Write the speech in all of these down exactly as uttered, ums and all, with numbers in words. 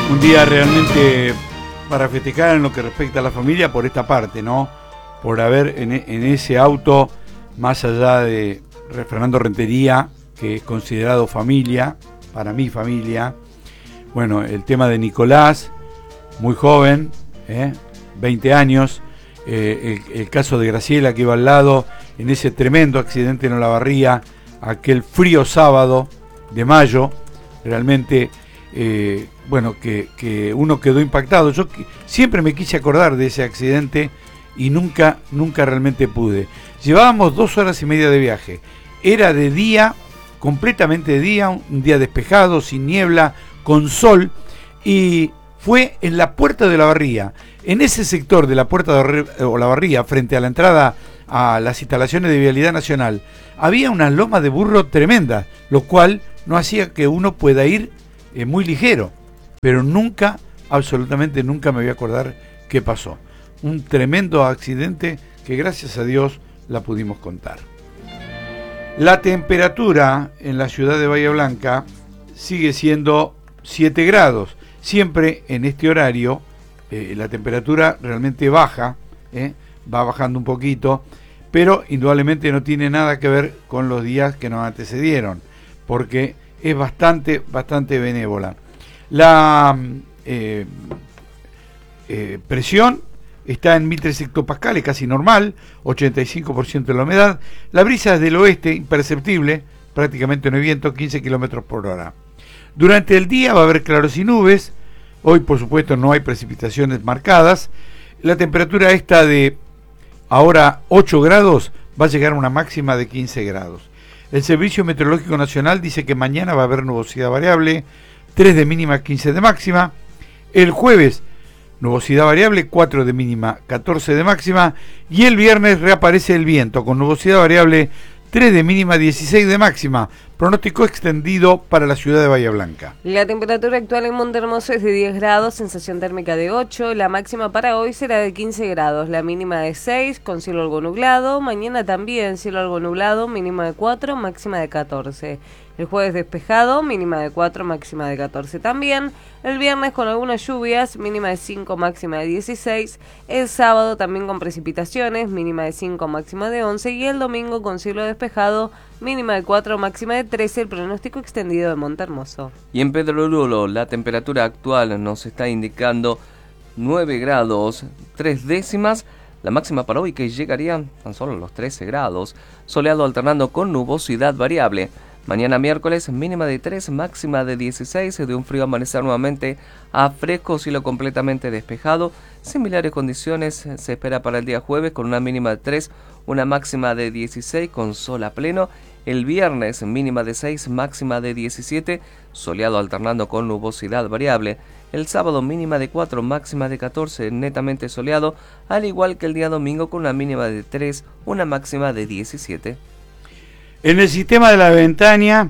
Un día realmente para festejar en lo que respecta a la familia por esta parte, ¿no? Por haber en, en ese auto, más allá de Fernando Rentería, que es considerado familia, para mi familia, bueno, el tema de Nicolás, muy joven, ¿eh? veinte años, eh, el, el caso de Graciela que iba al lado, en ese tremendo accidente en Olavarría, aquel frío sábado de mayo, realmente... Eh, bueno, que, que uno quedó impactado. Yo siempre me quise acordar de ese accidente y nunca, nunca realmente pude. Llevábamos dos horas y media de viaje. Era de día, completamente de día, un día despejado, sin niebla, con sol, y fue en la Puerta de Olavarría. En ese sector de la Puerta de Olavarría, frente a la entrada a las instalaciones de Vialidad Nacional, había una loma de burro tremenda, lo cual no hacía que uno pueda ir eh, muy ligero. Pero nunca, absolutamente nunca me voy a acordar qué pasó. Un tremendo accidente que gracias a Dios la pudimos contar. La temperatura en la ciudad de Bahía Blanca sigue siendo siete grados. Siempre en este horario eh, la temperatura realmente baja, eh, va bajando un poquito, pero indudablemente no tiene nada que ver con los días que nos antecedieron, porque es bastante, bastante benévola. La eh, eh, presión está en mil tres hectopascales, casi normal, ochenta y cinco por ciento de la humedad. La brisa es del oeste, imperceptible, prácticamente no hay viento, quince kilómetros por hora. Durante el día va a haber claros y nubes. Hoy, por supuesto, no hay precipitaciones marcadas. La temperatura esta de ahora ocho grados va a llegar a una máxima de quince grados. El Servicio Meteorológico Nacional dice que mañana va a haber nubosidad variable, tres de mínima, quince de máxima. El jueves, nubosidad variable, cuatro de mínima, catorce de máxima. Y el viernes reaparece el viento con nubosidad variable, tres de mínima, dieciséis de máxima. Pronóstico extendido para la ciudad de Bahía Blanca. La temperatura actual en Montehermoso es de diez grados, sensación térmica de ocho. La máxima para hoy será de quince grados, la mínima de seis, con cielo algo nublado. Mañana también cielo algo nublado, mínima de cuatro, máxima de catorce. El jueves despejado, mínima de cuatro, máxima de catorce también. El viernes con algunas lluvias, mínima de cinco, máxima de dieciséis. El sábado también con precipitaciones, mínima de cinco, máxima de once. Y el domingo con cielo despejado, mínima de cuatro, máxima de trece. El pronóstico extendido de Montehermoso. Y en Pedro Lulo, la temperatura actual nos está indicando nueve grados, tres décimas. La máxima para hoy que llegaría tan solo a los trece grados. Soleado alternando con nubosidad variable. Mañana miércoles, mínima de tres, máxima de dieciséis, de un frío amanecer nuevamente a fresco, cielo completamente despejado. Similares condiciones se espera para el día jueves, con una mínima de tres, una máxima de dieciséis, con sol a pleno. El viernes, mínima de seis, máxima de diecisiete, soleado alternando con nubosidad variable. El sábado, mínima de cuatro, máxima de catorce, netamente soleado, al igual que el día domingo, con una mínima de tres, una máxima de diecisiete. En el sistema de la Ventania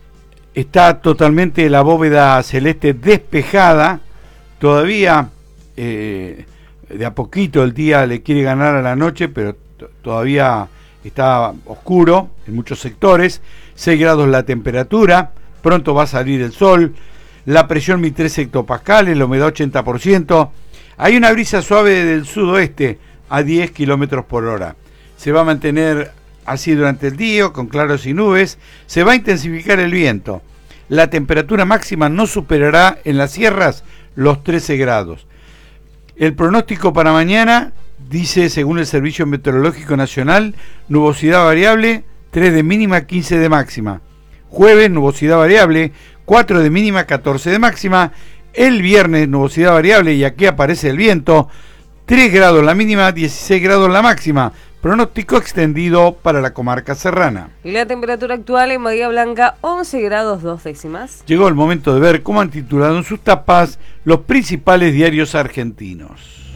está totalmente la bóveda celeste despejada. Todavía eh, de a poquito el día le quiere ganar a la noche, pero t- todavía está oscuro en muchos sectores. seis grados la temperatura, pronto va a salir el sol. La presión mil tres hectopascales, la humedad ochenta por ciento. Hay una brisa suave del sudoeste a diez kilómetros por hora. Se va a mantener así durante el día, con claros y nubes. Se va a intensificar el viento. La temperatura máxima no superará en las sierras los trece grados. El pronóstico para mañana dice, según el Servicio Meteorológico Nacional, nubosidad variable, tres de mínima, quince de máxima. Jueves, nubosidad variable, cuatro de mínima, catorce de máxima. El viernes, nubosidad variable, y aquí aparece el viento, tres grados la mínima, dieciséis grados la máxima. Pronóstico extendido para la comarca serrana. Y la temperatura actual en Bahía Blanca, once grados dos décimas. Llegó el momento de ver cómo han titulado en sus tapas los principales diarios argentinos.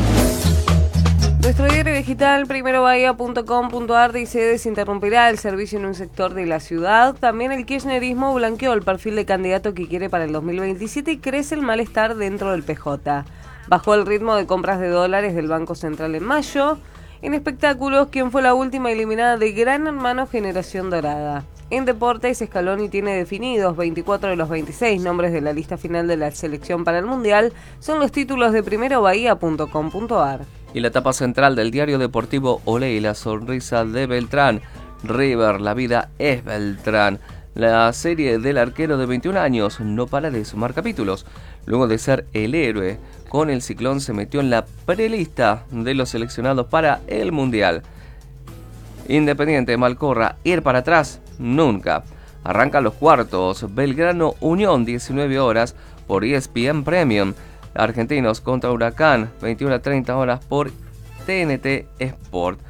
Nuestro diario digital, primero bahía punto com punto ar, dice: desinterrumpirá el servicio en un sector de la ciudad. También el kirchnerismo blanqueó el perfil de candidato que quiere para el dos mil veintisiete y crece el malestar dentro del P J. Bajó el ritmo de compras de dólares del Banco Central en mayo. En espectáculos, ¿quién fue la última eliminada de Gran Hermano Generación Dorada? En deportes, Scaloni tiene definidos veinticuatro de los veintiséis nombres de la lista final de la selección para el Mundial. Son los títulos de primero bahía punto com punto a r. Y la etapa central del diario deportivo Olé y la sonrisa de Beltrán. River, la vida es Beltrán. La serie del arquero de veintiún años no para de sumar capítulos. Luego de ser el héroe con el Ciclón, se metió en la prelista de los seleccionados para el Mundial. Independiente, Malcorra, ir para atrás, nunca. Arrancan los cuartos, Belgrano Unión, diecinueve horas por E S P N Premium. Argentinos contra Huracán, veintiuna a treinta horas por T N T Sport.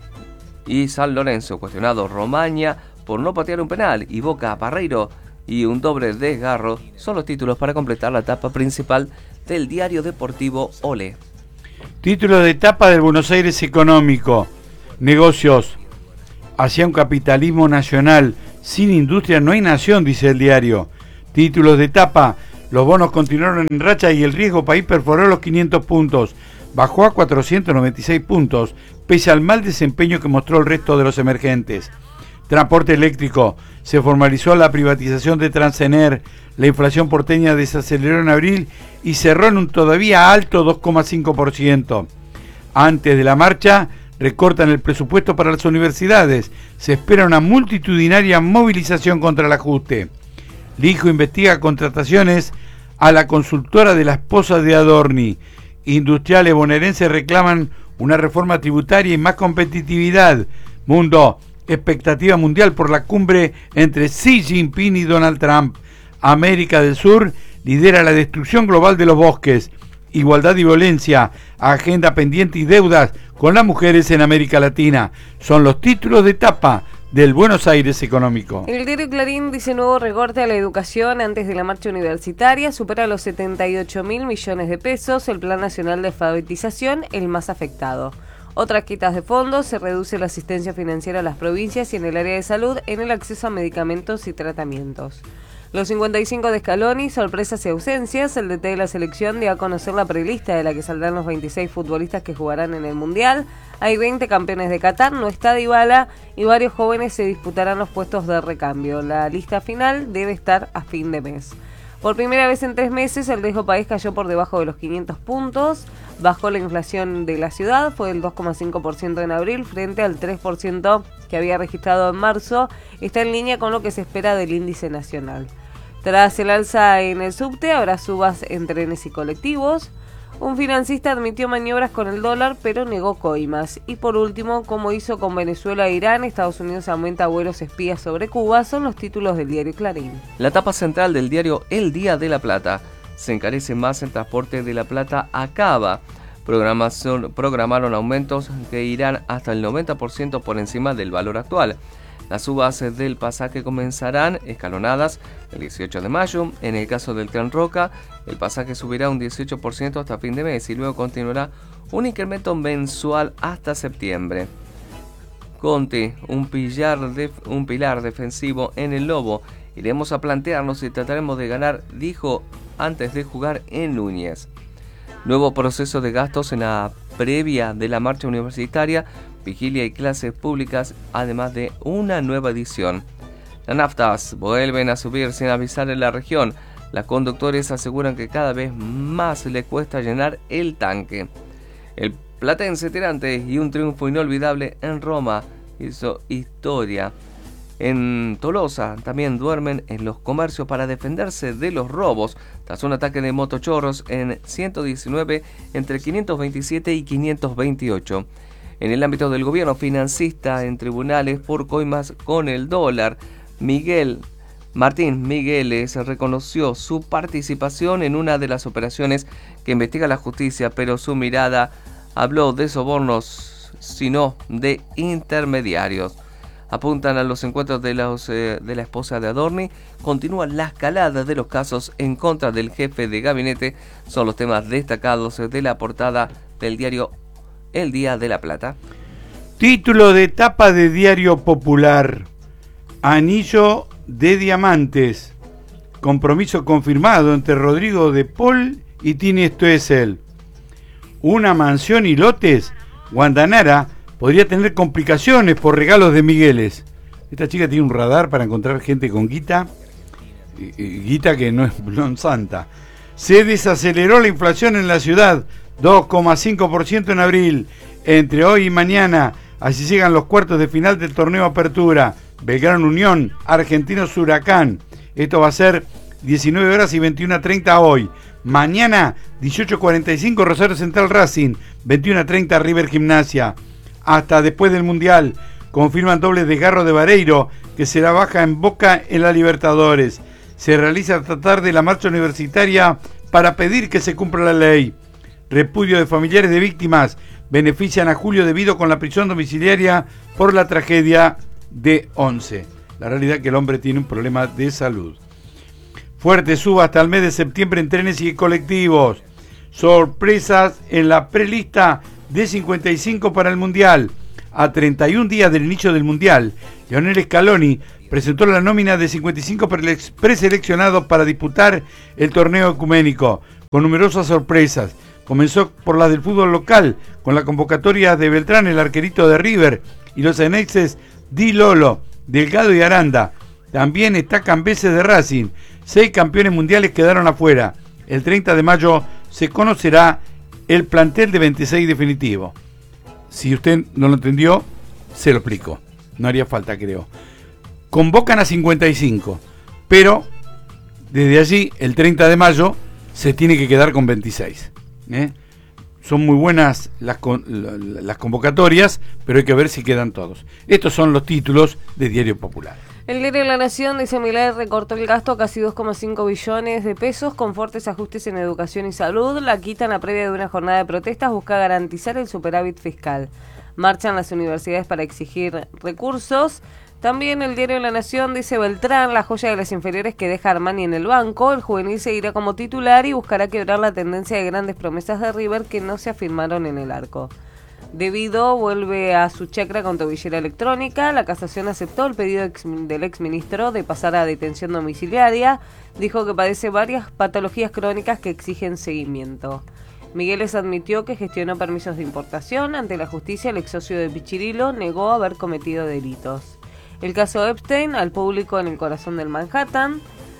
Y San Lorenzo, cuestionado Romaña por no patear un penal, y Boca a Parreiro y un doble desgarro, son los títulos para completar la etapa principal del diario deportivo Olé. Título de etapa del Buenos Aires económico. Negocios. Hacia un capitalismo nacional. Sin industria no hay nación, dice el diario. Títulos de etapa. Los bonos continuaron en racha y el riesgo país perforó los quinientos puntos. Bajó a cuatrocientos noventa y seis puntos, pese al mal desempeño que mostró el resto de los emergentes. Transporte eléctrico. Se formalizó la privatización de Transener. La inflación porteña desaceleró en abril y cerró en un todavía alto dos coma cinco por ciento. Antes de la marcha, recortan el presupuesto para las universidades. Se espera una multitudinaria movilización contra el ajuste. Lijo investiga contrataciones a la consultora de la esposa de Adorni. Industriales bonaerenses reclaman una reforma tributaria y más competitividad. Mundo. Expectativa mundial por la cumbre entre Xi Jinping y Donald Trump. América del Sur lidera la destrucción global de los bosques. Igualdad y violencia, agenda pendiente y deudas con las mujeres en América Latina. Son los títulos de etapa del Buenos Aires económico. El diario Clarín dice nuevo recorte a la educación antes de la marcha universitaria. Supera los setenta y ocho mil millones de pesos. El Plan Nacional de Alfabetización, el más afectado. Otras quitas de fondos, se reduce la asistencia financiera a las provincias y en el área de salud en el acceso a medicamentos y tratamientos. Los cincuenta y cinco de Scaloni, sorpresas y ausencias. El D T de la selección dio a conocer la prelista de la que saldrán los veintiséis futbolistas que jugarán en el Mundial. Hay veinte campeones de Qatar, no está Dybala y varios jóvenes se disputarán los puestos de recambio. La lista final debe estar a fin de mes. Por primera vez en tres meses, el riesgo país cayó por debajo de los quinientos puntos. Bajó la inflación de la ciudad, fue del dos coma cinco por ciento en abril frente al tres por ciento que había registrado en marzo. Está en línea con lo que se espera del índice nacional. Tras el alza en el subte, habrá subas en trenes y colectivos. Un financista admitió maniobras con el dólar, pero negó coimas. Y por último, como hizo con Venezuela e Irán, Estados Unidos aumenta vuelos espías sobre Cuba. Son los títulos del diario Clarín. La etapa central del diario El Día de la Plata. Se encarece más el transporte de La Plata a Cava. Programaron aumentos que irán hasta el noventa por ciento por encima del valor actual. Las subas del pasaje comenzarán escalonadas el dieciocho de mayo. En el caso del Tren Roca, el pasaje subirá un dieciocho por ciento hasta fin de mes y luego continuará un incremento mensual hasta septiembre. Conte, un pilar, de, un pilar defensivo en el Lobo. Iremos a plantearnos y trataremos de ganar, dijo antes de jugar en Núñez. Nuevo proceso de gastos en la previa de la marcha universitaria, vigilia y clases públicas, además de una nueva edición. Las naftas vuelven a subir sin avisar en la región. Las conductores aseguran que cada vez más le cuesta llenar el tanque. El platense tirante y un triunfo inolvidable en Roma hizo historia. En Tolosa también duermen en los comercios para defenderse de los robos tras un ataque de motochorros en ciento diecinueve entre quinientos veintisiete y quinientos veintiocho. En el ámbito del gobierno financista en tribunales por coimas con el dólar, Miguel Martín Migueles reconoció su participación en una de las operaciones que investiga la justicia, pero su mirada habló de sobornos, sino de intermediarios. Apuntan a los encuentros de, los, eh, de la esposa de Adorni. Continúa la escalada de los casos en contra del jefe de gabinete. Son los temas destacados de la portada del diario El Día de la Plata. Título de etapa de Diario Popular. Anillo de diamantes. Compromiso confirmado entre Rodrigo de Paul y Tini Stoessel. Una mansión y lotes. Guandanara podría tener complicaciones por regalos de Migueles. Esta chica tiene un radar para encontrar gente con guita, eh, eh, guita que no es non santa. Se desaceleró la inflación en la ciudad, dos coma cinco por ciento en abril. Entre hoy y mañana, así llegan los cuartos de final del torneo Apertura. Belgrano Unión, Argentinos Huracán. Esto va a ser diecinueve horas y veintiuna treinta hoy. Mañana, dieciocho cuarenta y cinco, Rosario Central Racing, veintiuna treinta River Gimnasia. Hasta después del Mundial, confirman doble desgarro de Vareiro, que será baja en Boca en la Libertadores. Se realiza esta tarde la marcha universitaria para pedir que se cumpla la ley. Repudio de familiares de víctimas benefician a Julio debido con la prisión domiciliaria por la tragedia de Once. La realidad es que el hombre tiene un problema de salud. Fuerte suba hasta el mes de septiembre en trenes y colectivos. Sorpresas en la prelista de cincuenta y cinco para el Mundial. A treinta y un días del inicio del Mundial, Lionel Scaloni presentó la nómina de cincuenta y cinco preseleccionados para disputar el torneo ecuménico, con numerosas sorpresas. Comenzó por las del fútbol local, con la convocatoria de Beltrán, el arquerito de River, y los anexes Di Lolo, Delgado y Aranda. También está Cambeses de Racing. Seis campeones mundiales quedaron afuera. El treinta de mayo se conocerá el plantel de veintiséis definitivo. Si usted no lo entendió, se lo explico. No haría falta, creo. Convocan a cincuenta y cinco, pero desde allí, el treinta de mayo, se tiene que quedar con veintiséis. ¿eh? Son muy buenas las, con, las convocatorias, pero hay que ver si quedan todos. Estos son los títulos de Diario Popular. El diario La Nación dice: Milei recortó el gasto a casi dos coma cinco billones de pesos con fuertes ajustes en educación y salud. La quitan a previa de una jornada de protestas, busca garantizar el superávit fiscal. Marchan las universidades para exigir recursos. También el diario La Nación dice: Beltrán, la joya de las inferiores que deja Armani en el banco. El juvenil seguirá como titular y buscará quebrar la tendencia de grandes promesas de River que no se afirmaron en el arco. Debido vuelve a su chacra con tobillera electrónica. La casación aceptó el pedido ex, del exministro de pasar a detención domiciliaria. Dijo que padece varias patologías crónicas que exigen seguimiento. Migueles admitió que gestionó permisos de importación. Ante la justicia, el ex socio de Pichirilo negó haber cometido delitos. El caso Epstein al público en el corazón del Manhattan.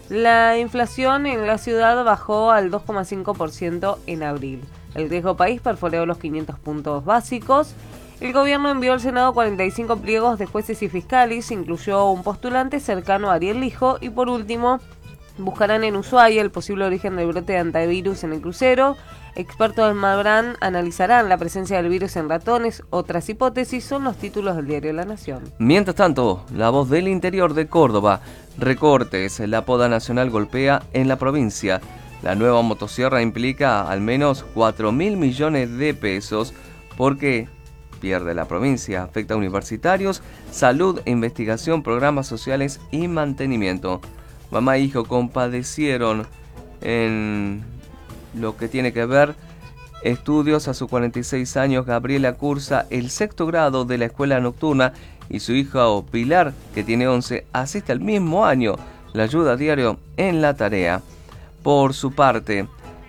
La inflación en la ciudad bajó al dos coma cinco por ciento en abril. El riesgo país perforó los quinientos puntos básicos. El gobierno envió al Senado cuarenta y cinco pliegos de jueces y fiscales, incluyó un postulante cercano a Ariel Lijo y por último buscarán en Ushuaia el posible origen del brote de antivirus en el crucero. Expertos del Malbrán analizarán la presencia del virus en ratones. Otras hipótesis son los títulos del diario La Nación. Mientras tanto, La Voz del Interior de Córdoba. Recortes, la poda nacional golpea en la provincia. La nueva motosierra implica al menos cuatro mil millones de pesos porque pierde la provincia, afecta a universitarios, salud, investigación, programas sociales y mantenimiento. Mamá e hijo compadecieron en lo que tiene que ver estudios. A sus cuarenta y seis años, Gabriela cursa el sexto grado de la escuela nocturna y su hija Pilar, que tiene once, asiste al mismo año. La ayuda a diario en la tarea. Por su parte,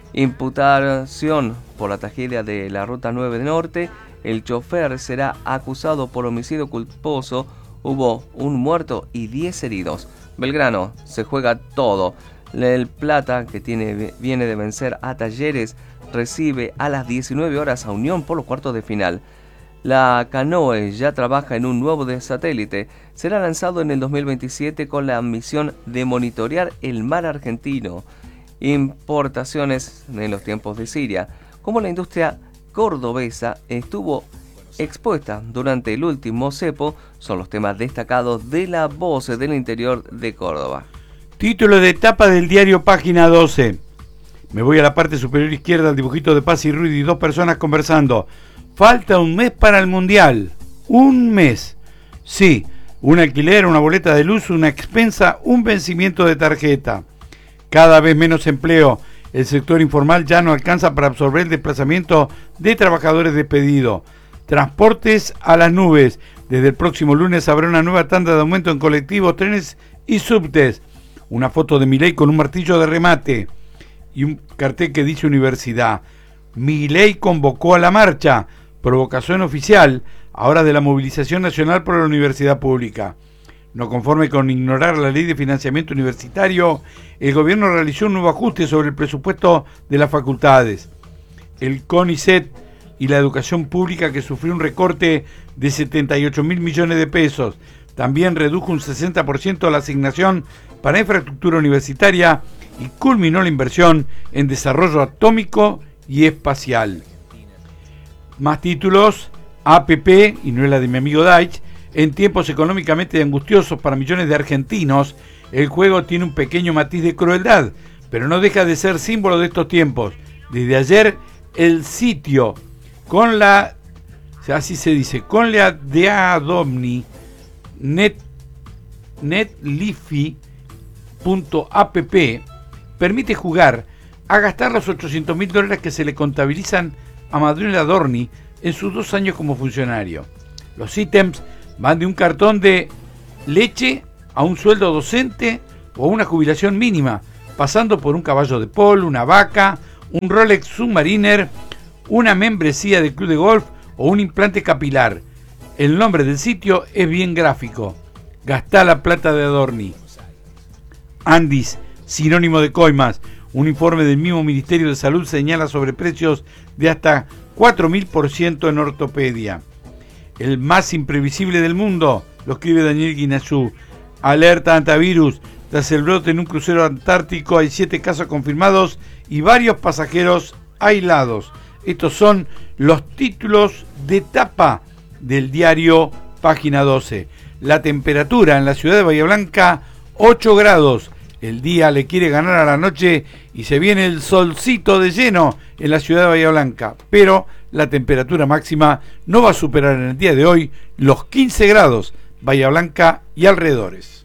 imputación por la tragedia de la Ruta nueve Norte. El chofer será acusado por homicidio culposo. Hubo un muerto y diez heridos. Belgrano se juega todo. El Plata, que tiene, viene de vencer a Talleres, recibe a las diecinueve horas a Unión por los cuartos de final. La Canoe ya trabaja en un nuevo de satélite. Será lanzado en el dos mil veintisiete con la misión de monitorear el mar argentino. Importaciones en los tiempos de Siria, como la industria cordobesa estuvo expuesta durante el último cepo, son los temas destacados de La Voz del Interior de Córdoba. Título de etapa del diario Página doce. Me voy a la parte superior izquierda, al dibujito de Paz y Rudy, dos personas conversando. Falta un mes para el Mundial. Un mes. Sí, un alquiler, una boleta de luz, una expensa, un vencimiento de tarjeta. Cada vez menos empleo. El sector informal ya no alcanza para absorber el desplazamiento de trabajadores despedidos. Transportes a las nubes. Desde el próximo lunes habrá una nueva tanda de aumento en colectivos, trenes y subtes. Una foto de Milei con un martillo de remate y un cartel que dice universidad. Milei convocó a la marcha. Provocación oficial ahora de la movilización nacional por la universidad pública. No conforme con ignorar la ley de financiamiento universitario, el gobierno realizó un nuevo ajuste sobre el presupuesto de las facultades. El CONICET y la educación pública, que sufrió un recorte de setenta y ocho mil millones de pesos, también redujo un sesenta por ciento la asignación para infraestructura universitaria y culminó la inversión en desarrollo atómico y espacial. Más títulos. A P P, y no es la de mi amigo Deitch, en tiempos económicamente angustiosos para millones de argentinos, el juego tiene un pequeño matiz de crueldad, pero no deja de ser símbolo de estos tiempos. Desde ayer, el sitio con la, así se dice, con la de Adomni, net, netlifi punto app, permite jugar a gastar los ochocientos mil dólares que se le contabilizan a Manuel Adorni en sus dos años como funcionario. Los ítems van de un cartón de leche a un sueldo docente o una jubilación mínima, pasando por un caballo de polo, una vaca, un Rolex Submariner, una membresía de club de golf o un implante capilar. El nombre del sitio es bien gráfico: Gastá la plata de Adorni. Andis, sinónimo de coimas. Un informe del mismo Ministerio de Salud señala sobreprecios de hasta cuatro mil por ciento en ortopedia. El más imprevisible del mundo, lo escribe Daniel Guinazú. Alerta antivirus. Tras el brote en un crucero antártico hay siete casos confirmados y varios pasajeros aislados. Estos son los títulos de tapa del diario Página doce. La temperatura en la ciudad de Bahía Blanca, ocho grados. El día le quiere ganar a la noche y se viene el solcito de lleno en la ciudad de Bahía Blanca. Pero la temperatura máxima no va a superar en el día de hoy los quince grados, Bahía Blanca y alrededores.